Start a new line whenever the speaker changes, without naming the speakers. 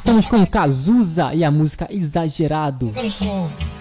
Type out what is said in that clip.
Estamos com Cazuza e a música Exagerado.
Eu sou